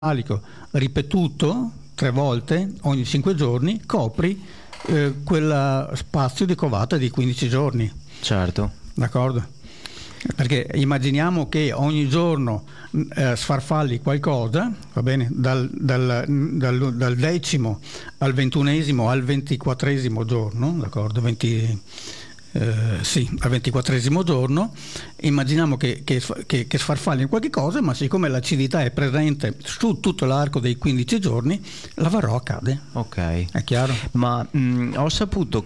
ripetuto 3 volte ogni 5 giorni, copri quel spazio di covata di 15 giorni. Certo. D'accordo? Perché immaginiamo che ogni giorno sfarfalli qualcosa, va bene, dal 10° al 21° al 24° giorno, d'accordo? Al 24° giorno, immaginiamo che sfarfalli in qualche cosa, ma siccome l'acidità è presente su tutto l'arco dei 15 giorni, la varroa cade. Ok. È chiaro? Ma ho sentito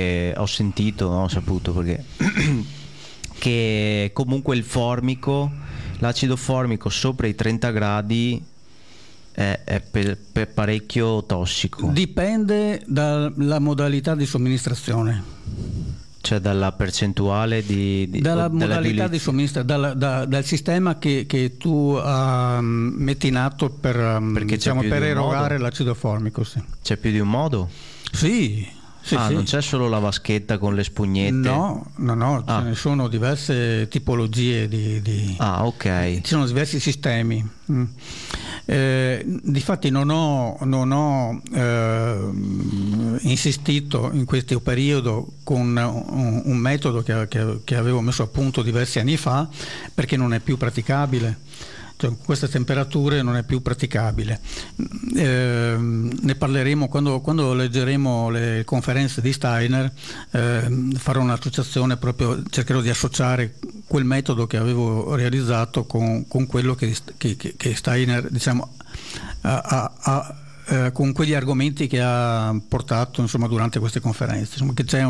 perché che comunque l'acido formico sopra i 30 gradi è parecchio tossico. Dipende dalla modalità di somministrazione. Cioè dalla percentuale dalla modalità di somministrazione, dal sistema che tu metti in atto per erogare l'acido formico. Sì. C'è più di un modo? Sì. Sì. Non c'è solo la vaschetta con le spugnette? No, ce ne sono diverse tipologie ok. Ci sono diversi sistemi. Difatti non ho insistito in questo periodo con un metodo che avevo messo a punto diversi anni fa, perché non è più praticabile. Cioè, queste temperature non è più praticabile. Ne parleremo quando leggeremo le conferenze di Steiner. Farò un'associazione, proprio cercherò di associare quel metodo che avevo realizzato con quello che Steiner, diciamo, con quegli argomenti che ha portato, insomma, durante queste conferenze. Insomma, che c'è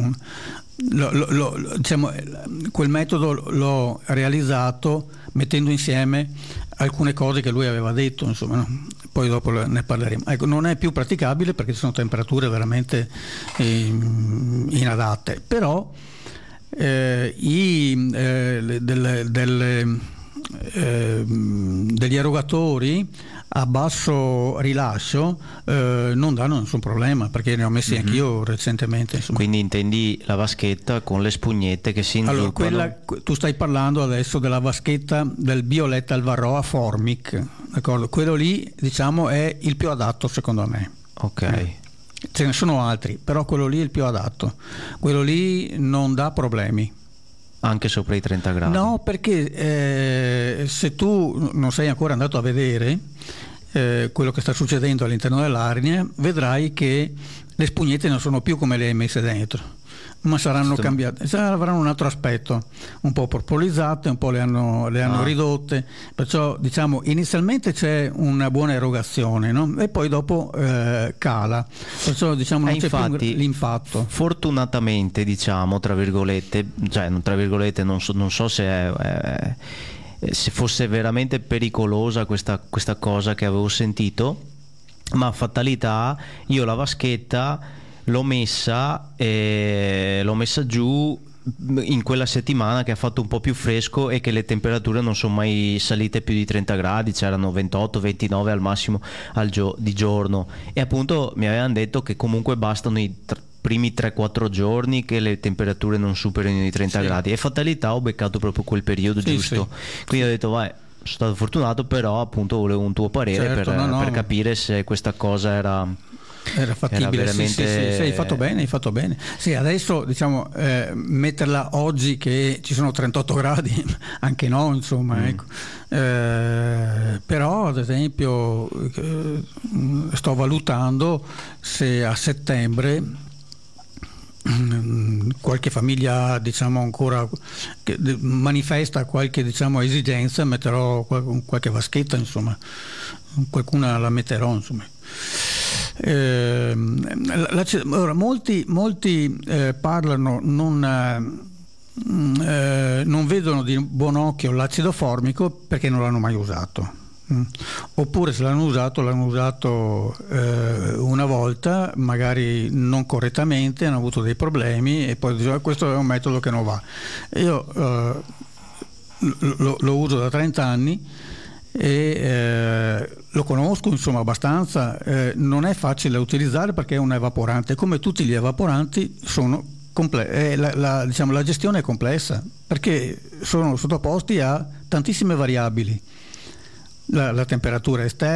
diciamo, quel metodo l'ho realizzato mettendo insieme alcune cose che lui aveva detto, insomma, no? Poi dopo ne parleremo. Ecco, non è più praticabile perché ci sono temperature veramente inadatte, però degli erogatori a basso rilascio non danno nessun problema, perché ne ho messi anch'io recentemente, insomma. Quindi intendi la vaschetta con le spugnette che si inzuppano? Tu stai parlando adesso della vaschetta del Bioletta Varroa Formic, d'accordo? Quello lì, diciamo, è il più adatto secondo me. Ok. Ce ne sono altri, però quello lì è il più adatto. Quello lì non dà problemi. Anche sopra i 30 gradi? No, perché se tu non sei ancora andato a vedere quello che sta succedendo all'interno dell'arnia, vedrai che le spugnette non sono più come le hai messe dentro, ma saranno cambiate, avranno un altro aspetto, un po' propolizzate, un po' le hanno ridotte, perciò, diciamo, inizialmente c'è una buona erogazione, no? E poi dopo cala, perciò, diciamo, non c'è più l'impatto. Fortunatamente, diciamo, tra virgolette, cioè non tra virgolette, non so se fosse veramente pericolosa questa cosa che avevo sentito, ma fatalità, io la vaschetta l'ho messa giù in quella settimana che ha fatto un po' più fresco e che le temperature non sono mai salite più di 30 gradi, c'erano 28-29 al massimo di giorno, e appunto mi avevano detto che comunque bastano i primi 3-4 giorni che le temperature non superino i 30 gradi, e fatalità ho beccato proprio quel periodo giusto. Quindi ho detto vai, sono stato fortunato, però appunto volevo un tuo parere, certo, per capire se questa cosa era fattibile. Era veramente... sì, hai fatto bene. Sì, adesso, diciamo, metterla oggi che ci sono 38 gradi, anche no, insomma, ecco. Però, ad esempio, sto valutando se a settembre qualche famiglia, diciamo, ancora che manifesta qualche, diciamo, esigenza, metterò qualche vaschetta, insomma, qualcuna la metterò, insomma. Ora, molti parlano, non vedono di buon occhio l'acido formico perché non l'hanno mai usato, oppure se l'hanno usato una volta, magari non correttamente, hanno avuto dei problemi e poi dicono questo è un metodo che non va. Io lo uso da 30 anni e lo conosco, insomma, abbastanza. Non è facile da utilizzare perché è un evaporante, come tutti gli evaporanti sono diciamo, la gestione è complessa perché sono sottoposti a tantissime variabili. la temperatura esterna